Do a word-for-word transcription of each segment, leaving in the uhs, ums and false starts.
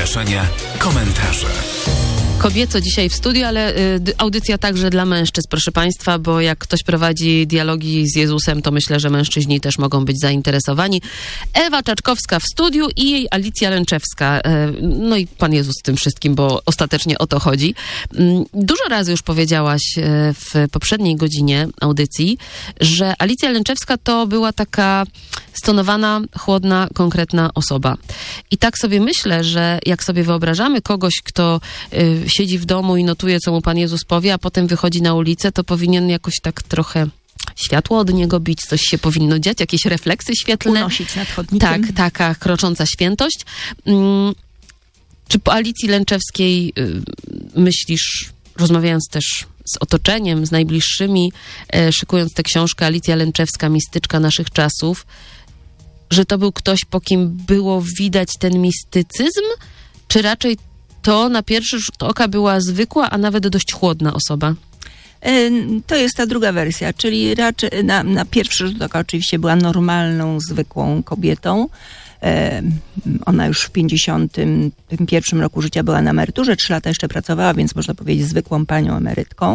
zgłoszenia, komentarze. Kobieco dzisiaj w studiu, ale y, audycja także dla mężczyzn, proszę Państwa, bo jak ktoś prowadzi dialogi z Jezusem, to myślę, że mężczyźni też mogą być zainteresowani. Ewa Czaczkowska w studiu i jej Alicja Lęczewska. Y, no i Pan Jezus z tym wszystkim, bo ostatecznie o to chodzi. Y, dużo razy już powiedziałaś y, w poprzedniej godzinie audycji, że Alicja Lęczewska to była taka stonowana, chłodna, konkretna osoba. I tak sobie myślę, że jak sobie wyobrażamy kogoś, kto y, siedzi w domu i notuje, co mu Pan Jezus powie, a potem wychodzi na ulicę, to powinien jakoś tak trochę światło od niego bić, coś się powinno dziać, jakieś refleksy świetlne. Unosić nad chodnikiem. Tak, taka krocząca świętość. Mm, czy po Alicji Lęczewskiej y, myślisz, rozmawiając też z otoczeniem, z najbliższymi, y, szykując tę książkę Alicja Lęczewska, mistyczka naszych czasów, że to był ktoś, po kim było widać ten mistycyzm, czy raczej to na pierwszy rzut oka była zwykła, a nawet dość chłodna osoba? To jest ta druga wersja, czyli raczej na, na pierwszy rzut oka oczywiście była normalną, zwykłą kobietą. Ona już w pięćdziesiątym pierwszym roku życia była na emeryturze, trzy lata jeszcze pracowała, więc można powiedzieć zwykłą panią emerytką.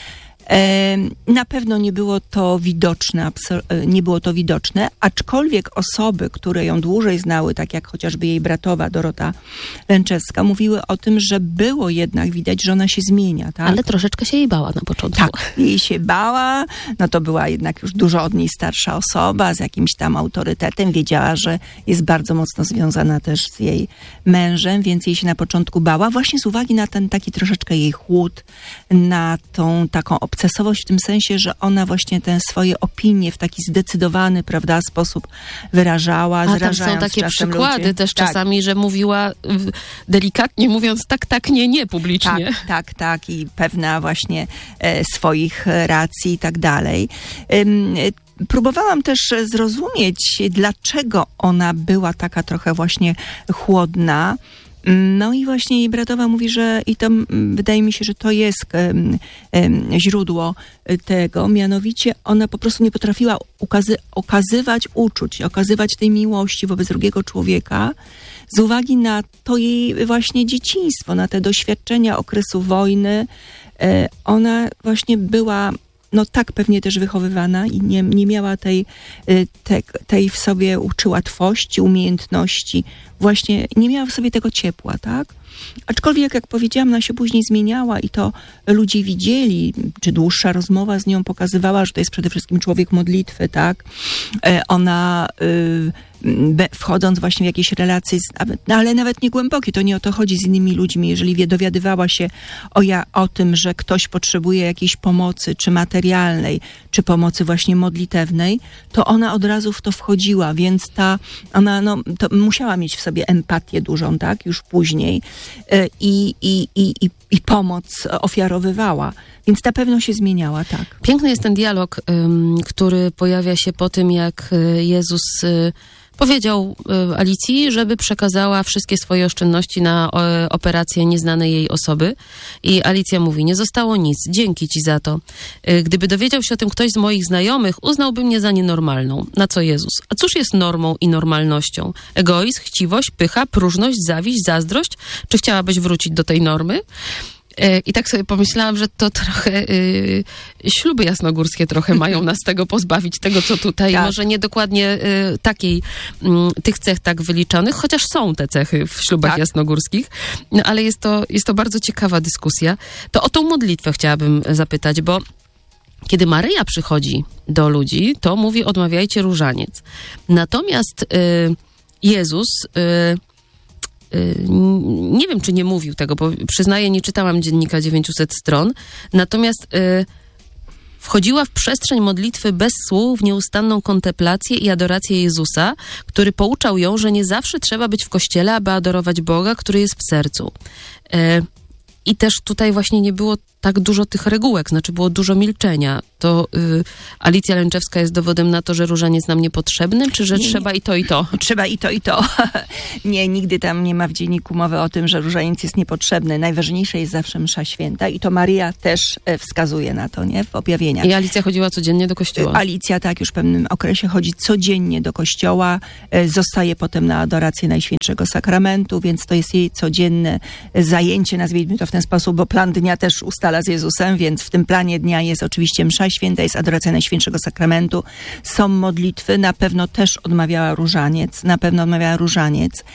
Na pewno nie było to widoczne, nie było to widoczne, aczkolwiek osoby, które ją dłużej znały, tak jak chociażby jej bratowa Dorota Lęczewska, mówiły o tym, że było jednak widać, że ona się zmienia. Tak? Ale troszeczkę się jej bała na początku. Tak, jej się bała, no to była jednak już dużo od niej starsza osoba z jakimś tam autorytetem, wiedziała, że jest bardzo mocno związana też z jej mężem, więc jej się na początku bała, właśnie z uwagi na ten taki troszeczkę jej chłód, na tą taką obcesowość w tym sensie, że ona właśnie te swoje opinie w taki zdecydowany, prawda, sposób wyrażała, A tam zrażając są takie czasem przykłady ludzi. też tak. czasami, że mówiła delikatnie mówiąc tak, tak, nie, nie publicznie. Tak, tak, tak i pewna właśnie e, swoich racji i tak dalej. Ym, Próbowałam też zrozumieć, dlaczego ona była taka trochę właśnie chłodna. No i właśnie jej bratowa mówi, że i to wydaje mi się, że to jest um, um, źródło tego, mianowicie ona po prostu nie potrafiła ukazy- okazywać uczuć, okazywać tej miłości wobec drugiego człowieka z uwagi na to jej właśnie dzieciństwo, na te doświadczenia okresu wojny. E, ona właśnie była no tak pewnie też wychowywana i nie, nie miała tej, te, tej w sobie łatwości, umiejętności, właśnie nie miała w sobie tego ciepła, tak? Aczkolwiek, jak powiedziałam, ona się później zmieniała i to ludzie widzieli, czy dłuższa rozmowa z nią pokazywała, że to jest przede wszystkim człowiek modlitwy, tak? Ona y, wchodząc właśnie w jakieś relacje, z, no ale nawet nie głębokie, to nie o to chodzi z innymi ludźmi, jeżeli wie, dowiadywała się o, ja, o tym, że ktoś potrzebuje jakiejś pomocy, czy materialnej, czy pomocy właśnie modlitewnej, to ona od razu w to wchodziła, więc ta, ona no, to musiała mieć w sobie empatię dużą, tak, już później i, i, i, i, i pomoc ofiarowywała. Więc na pewno się zmieniała, tak. Piękny jest ten dialog, um, który pojawia się po tym, jak Jezus y, powiedział y, Alicji, żeby przekazała wszystkie swoje oszczędności na o, operację nieznanej jej osoby. I Alicja mówi, nie zostało nic, dzięki ci za to. Y, gdyby dowiedział się o tym ktoś z moich znajomych, uznałby mnie za nienormalną. Na co Jezus? A cóż jest normą i normalnością? Egoizm, chciwość, pycha, próżność, zawiść, zazdrość? Czy chciałabyś wrócić do tej normy? I tak sobie pomyślałam, że to trochę y, śluby jasnogórskie trochę mają nas tego pozbawić, tego co tutaj, tak. Może nie dokładnie y, takiej, y, tych cech tak wyliczonych, chociaż są te cechy w ślubach tak. jasnogórskich, no, ale jest to, jest to bardzo ciekawa dyskusja. To o tą modlitwę chciałabym zapytać, bo kiedy Maryja przychodzi do ludzi, to mówi odmawiajcie różaniec. Natomiast y, Jezus... Y, nie wiem, czy nie mówił tego, bo przyznaję, nie czytałam dziennika dziewięćset stron, natomiast y, wchodziła w przestrzeń modlitwy bez słów, w nieustanną kontemplację i adorację Jezusa, który pouczał ją, że nie zawsze trzeba być w kościele, aby adorować Boga, który jest w sercu. Y, I też tutaj właśnie nie było tak dużo tych regułek, znaczy było dużo milczenia. To y, Alicja Lęczewska jest dowodem na to, że różaniec nam niepotrzebny, czy że nie, trzeba nie. i to, i to? Trzeba i to, i to. Nie, nigdy tam nie ma w dzienniku mowy o tym, że różaniec jest niepotrzebny. Najważniejsze jest zawsze msza święta i to Maria też wskazuje na to, nie? W objawieniach. I Alicja chodziła codziennie do kościoła. Alicja, tak, już w pewnym okresie chodzi codziennie do kościoła, zostaje potem na adorację Najświętszego Sakramentu, więc to jest jej codzienne zajęcie, nazwijmy to w ten sposób, bo plan dnia też ustala z Jezusem, więc w tym planie dnia jest oczywiście msza święta, jest adoracja Najświętszego Sakramentu, są modlitwy, na pewno też odmawiała różaniec, na pewno odmawiała różaniec,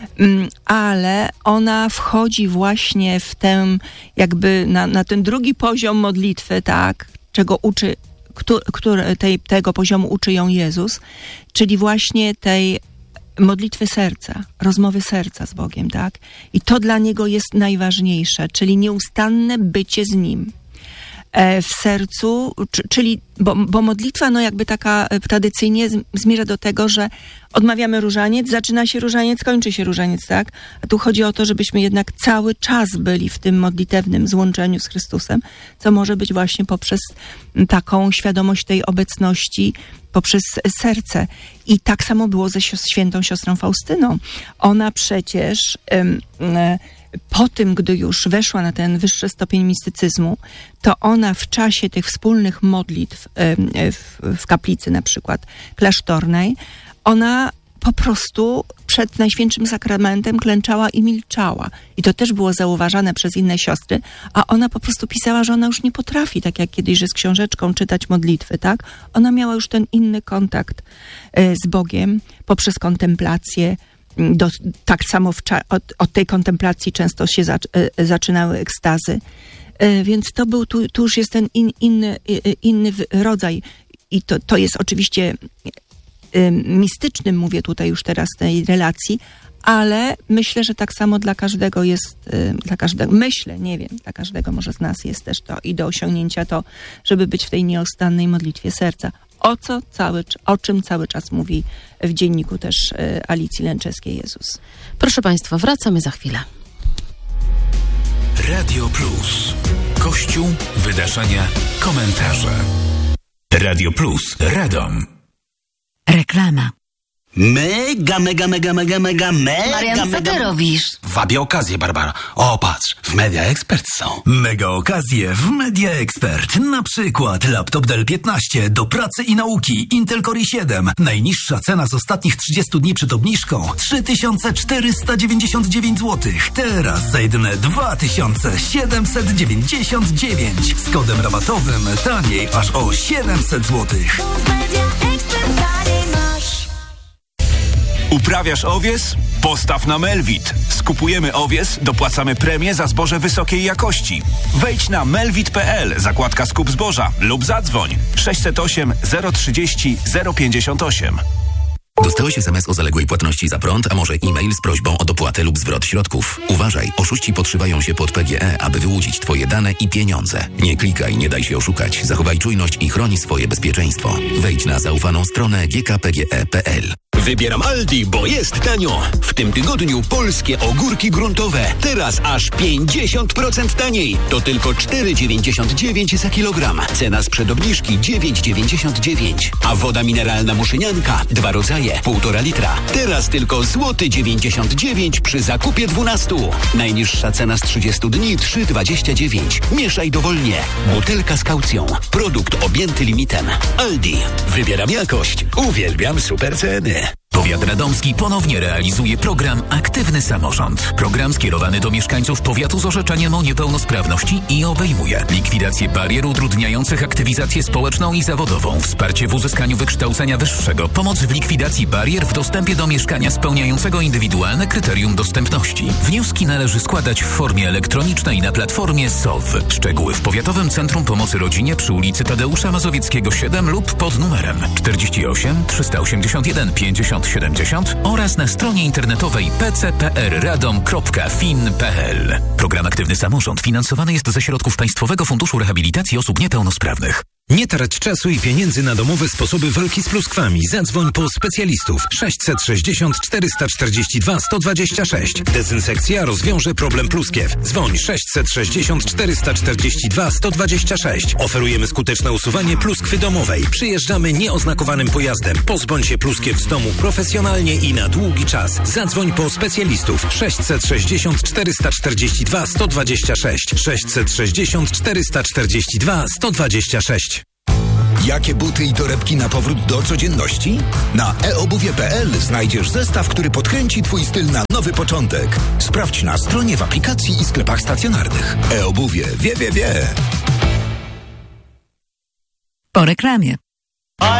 ale ona wchodzi właśnie w tę, jakby na, na ten drugi poziom modlitwy, tak, czego uczy, który, który, tej, tego poziomu uczy ją Jezus, czyli właśnie tej modlitwy serca, rozmowy serca z Bogiem, tak? I to dla niego jest najważniejsze, czyli nieustanne bycie z Nim w sercu, czyli, bo, bo modlitwa, no jakby taka tradycyjnie zmierza do tego, że odmawiamy różaniec, zaczyna się różaniec, kończy się różaniec, tak? A tu chodzi o to, żebyśmy jednak cały czas byli w tym modlitewnym złączeniu z Chrystusem, co może być właśnie poprzez taką świadomość tej obecności, poprzez serce. I tak samo było ze świętą siostrą Faustyną. Ona przecież um, po tym, gdy już weszła na ten wyższy stopień mistycyzmu, to ona w czasie tych wspólnych modlitw w, w kaplicy na przykład klasztornej, ona po prostu przed Najświętszym Sakramentem klęczała i milczała. I to też było zauważane przez inne siostry, a ona po prostu pisała, że ona już nie potrafi, tak jak kiedyś, że z książeczką czytać modlitwy, tak? Ona miała już ten inny kontakt z Bogiem poprzez kontemplację. Do, tak samo w, od, od tej kontemplacji często się zac, zaczynały ekstazy. Więc to był, tu, tu już jest ten in, inny, inny rodzaj. I to, to jest oczywiście mistycznym, mówię tutaj już teraz tej relacji, ale myślę, że tak samo dla każdego jest, dla każdego, myślę, nie wiem, dla każdego może z nas jest też to i do osiągnięcia to, żeby być w tej nieustannej modlitwie serca. O co cały, o czym cały czas mówi w dzienniku też Alicji Lęczewskiej Jezus. Proszę Państwa, wracamy za chwilę. Radio Plus. Kościół, wydarzenia, komentarze. Radio Plus, Radom. Reklama. Mega, mega, mega, mega, mega, mega, Marian, co ty mega... robisz? Wabię okazję, Barbara. O, patrz, w Media Expert są. Mega okazje w Media Expert. Na przykład laptop Dell piętnaście do pracy i nauki, Intel Core i siedem. Najniższa cena z ostatnich trzydziestu dni przed obniżką trzy tysiące czterysta dziewięćdziesiąt dziewięć złotych. Teraz za jedyne dwa tysiące siedemset dziewięćdziesiąt dziewięć. Z kodem rabatowym taniej aż o siedemset złotych. Uprawiasz owies? Postaw na Melvit. Skupujemy owies, dopłacamy premię za zboże wysokiej jakości. Wejdź na melvit kropka p l, zakładka skup zboża lub zadzwoń sześćset osiem zero trzydzieści zero pięćdziesiąt osiem. Dostałeś es em es o zaległej płatności za prąd, a może e-mail z prośbą o dopłatę lub zwrot środków? Uważaj, oszuści podszywają się pod P G E, aby wyłudzić Twoje dane i pieniądze. Nie klikaj, nie daj się oszukać, zachowaj czujność i chroni swoje bezpieczeństwo. Wejdź na zaufaną stronę g k p g e kropka p l. Wybieram Aldi, bo jest tanio. W tym tygodniu polskie ogórki gruntowe. Teraz aż pięćdziesiąt procent taniej. To tylko cztery dziewięćdziesiąt dziewięć za kilogram. Cena sprzed obniżki dziewięć dziewięćdziesiąt dziewięć. A woda mineralna Muszynianka, dwa rodzaje, półtora litra. Teraz tylko złoty dziewięćdziesiąt dziewięć przy zakupie dwunastu. Najniższa cena z trzydziestu dni trzy dwadzieścia dziewięć. Mieszaj dowolnie. Butelka z kaucją. Produkt objęty limitem. Aldi. Wybieram jakość. Uwielbiam super ceny. Powiat radomski ponownie realizuje program Aktywny Samorząd. Program skierowany do mieszkańców powiatu z orzeczeniem o niepełnosprawności i obejmuje likwidację barier utrudniających aktywizację społeczną i zawodową, wsparcie w uzyskaniu wykształcenia wyższego, pomoc w likwidacji barier w dostępie do mieszkania spełniającego indywidualne kryterium dostępności. Wnioski należy składać w formie elektronicznej na platformie S O W. Szczegóły w Powiatowym Centrum Pomocy Rodzinie przy ulicy Tadeusza Mazowieckiego siedem lub pod numerem czterdzieści osiem trzysta osiemdziesiąt jeden pięćdziesiąt siedemdziesiąt oraz na stronie internetowej p c p r radom kropka fin kropka p l. Program Aktywny Samorząd finansowany jest ze środków Państwowego Funduszu Rehabilitacji Osób Niepełnosprawnych. Nie trać czasu i pieniędzy na domowe sposoby walki z pluskwami. Zadzwoń po specjalistów. sześćset sześćdziesiąt czterysta czterdzieści dwa sto dwadzieścia sześć. Dezynsekcja rozwiąże problem pluskiew. Dzwoń sześćset sześćdziesiąt czterysta czterdzieści dwa sto dwadzieścia sześć. Oferujemy skuteczne usuwanie pluskwy domowej. Przyjeżdżamy nieoznakowanym pojazdem. Pozbądź się pluskiew z domu profesjonalnie i na długi czas. Zadzwoń po specjalistów. sześćset sześćdziesiąt czterysta czterdzieści dwa sto dwadzieścia sześć. sześćset sześćdziesiąt czterysta czterdzieści dwa sto dwadzieścia sześć. Jakie buty i torebki na powrót do codzienności? Na e obuwie kropka p l znajdziesz zestaw, który podkręci Twój styl na nowy początek. Sprawdź na stronie, w aplikacji i sklepach stacjonarnych. E-obuwie wie, wie, wie. Po reklamie.